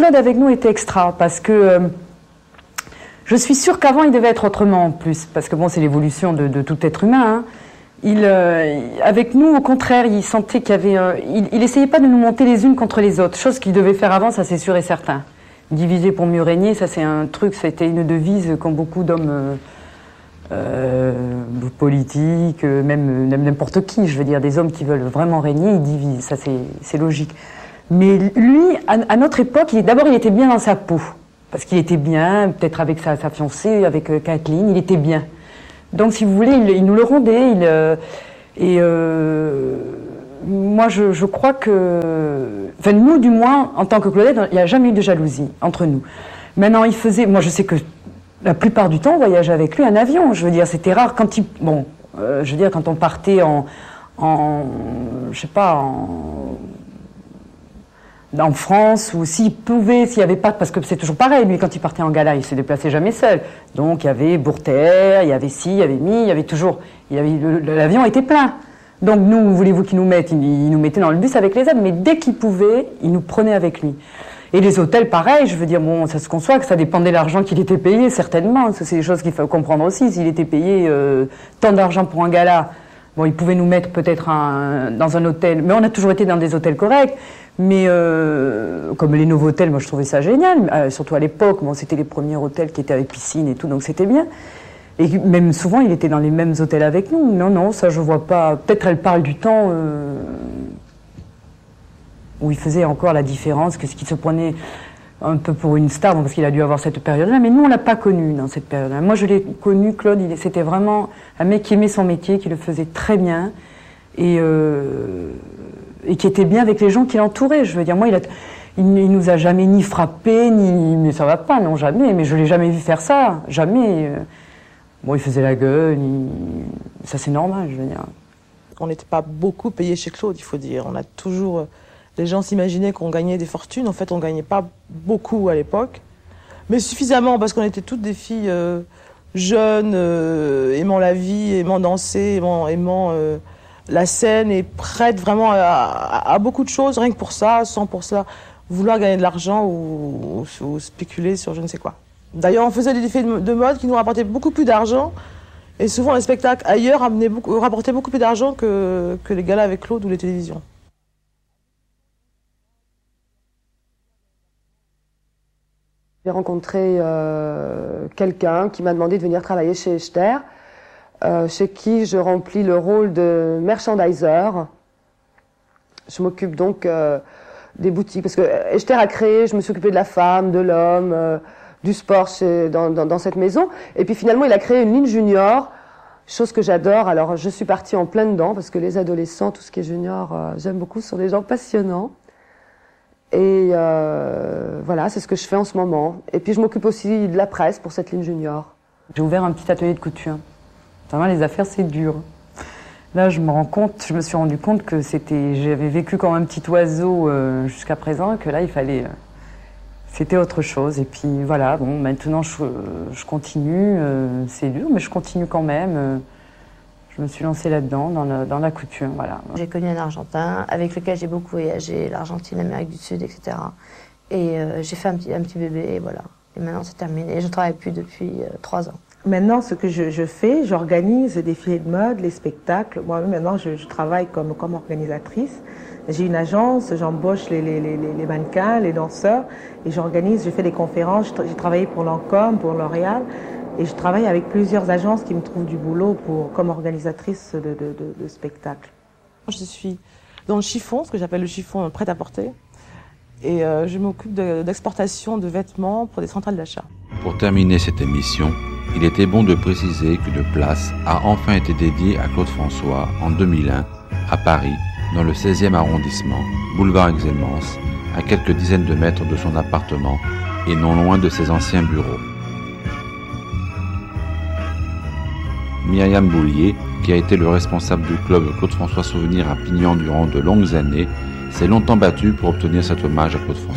Claude avec nous était extra, parce que je suis sûre qu'avant il devait être autrement en plus, parce que bon, c'est l'évolution de tout être humain. Hein. Avec nous, au contraire, il sentait qu'il y avait... il essayait pas de nous monter les unes contre les autres, chose qu'il devait faire avant, ça c'est sûr et certain. Diviser pour mieux régner, ça c'est un truc, c'était une devise qu'ont beaucoup d'hommes politiques, même n'importe qui, je veux dire, des hommes qui veulent vraiment régner, ils divisent, ça c'est logique. Mais lui, à notre époque, d'abord il était bien dans sa peau, parce qu'il était bien, peut-être avec sa fiancée, avec Kathleen, il était bien. Donc si vous voulez, il nous le rendait, moi je crois que, enfin nous du moins, en tant que Claudette, il n'y a jamais eu de jalousie entre nous. Maintenant il faisait, moi je sais que la plupart du temps on voyageait avec lui en avion, je veux dire, c'était rare quand je veux dire quand on partait je sais pas, en France, ou s'il pouvait, s'il n'y avait pas, parce que c'est toujours pareil, lui quand il partait en gala, il se déplaçait jamais seul. Donc il y avait Bourter, il y avait ci, il y avait mi, il y avait toujours, l'avion était plein. Donc nous, voulez-vous qu'il nous mette, il nous mettait dans le bus avec les aides, mais dès qu'il pouvait, il nous prenait avec lui. Et les hôtels, pareil, je veux dire, bon, ça se conçoit que ça dépendait de l'argent qu'il était payé, certainement. C'est des choses qu'il faut comprendre aussi. S'il était payé tant d'argent pour un gala, bon, il pouvait nous mettre peut-être dans un hôtel, mais on a toujours été dans des hôtels corrects. Mais comme les nouveaux hôtels, moi je trouvais ça génial, surtout à l'époque, bon, c'était les premiers hôtels qui étaient avec piscine et tout, donc c'était bien. Et même souvent, il était dans les mêmes hôtels avec nous. Non, ça je vois pas. Peut-être elle parle du temps où il faisait encore la différence, que ce qui se prenait un peu pour une star, bon, parce qu'il a dû avoir cette période-là, mais nous on l'a pas connu dans cette période-là. Moi je l'ai connu, Claude, c'était vraiment un mec qui aimait son métier, qui le faisait très bien, et qui était bien avec les gens qui l'entouraient. Je veux dire, moi, il nous a jamais ni frappé, mais ça va pas, non, jamais, mais je l'ai jamais vu faire ça, jamais. Bon, il faisait la gueule, ça c'est normal, je veux dire. On n'était pas beaucoup payé chez Claude, il faut dire. On a toujours... Les gens s'imaginaient qu'on gagnait des fortunes, en fait on gagnait pas beaucoup à l'époque, mais suffisamment parce qu'on était toutes des filles jeunes, aimant la vie, aimant danser, aimant la scène et prête vraiment à beaucoup de choses, rien que pour ça, sans pour ça vouloir gagner de l'argent ou spéculer sur je ne sais quoi. D'ailleurs, on faisait des films de mode qui nous rapportaient beaucoup plus d'argent, et souvent les spectacles ailleurs rapportaient beaucoup plus d'argent que les galas avec Claude ou les télévisions. J'ai rencontré quelqu'un qui m'a demandé de venir travailler chez Echter, chez qui je remplis le rôle de merchandiser. Je m'occupe donc des boutiques, parce que Echter a créé, je me suis occupée de la femme, de l'homme, du sport dans cette maison. Et puis finalement, il a créé une ligne junior, chose que j'adore. Alors je suis partie en plein dedans, parce que les adolescents, tout ce qui est junior, j'aime beaucoup, ce sont des gens passionnants. Et voilà, c'est ce que je fais en ce moment. Et puis je m'occupe aussi de la presse pour cette ligne junior. J'ai ouvert un petit atelier de couture. Vraiment, les affaires, c'est dur. Là, je me suis rendu compte que j'avais vécu comme un petit oiseau jusqu'à présent, et que là, il fallait... c'était autre chose. Et puis voilà, bon, maintenant, je continue. C'est dur, mais je continue quand même. Je me suis lancée là-dedans, dans la couture, voilà. J'ai connu un Argentin avec lequel j'ai beaucoup voyagé, l'Argentine, l'Amérique du Sud, etc. Et j'ai fait un petit bébé, et voilà. Et maintenant, c'est terminé. Je ne travaille plus depuis 3 ans. Maintenant, ce que je fais, j'organise des défilés de mode, les spectacles. Moi, maintenant, je travaille comme organisatrice. J'ai une agence, j'embauche les mannequins, les danseurs, et je fais des conférences. J'ai travaillé pour Lancôme, pour L'Oréal. Et je travaille avec plusieurs agences qui me trouvent du boulot comme organisatrice de spectacles. Je suis dans le chiffon, ce que j'appelle le chiffon prêt-à-porter. Et je m'occupe d'exportation de vêtements pour des centrales d'achat. Pour terminer cette émission, il était bon de préciser qu'une place a enfin été dédiée à Claude François en 2001, à Paris, dans le 16e arrondissement, boulevard Exelmans, à quelques dizaines de mètres de son appartement et non loin de ses anciens bureaux. Myriam Boulier, qui a été le responsable du club Claude François Souvenir à Pignan durant de longues années, s'est longtemps battue pour obtenir cet hommage à Claude François.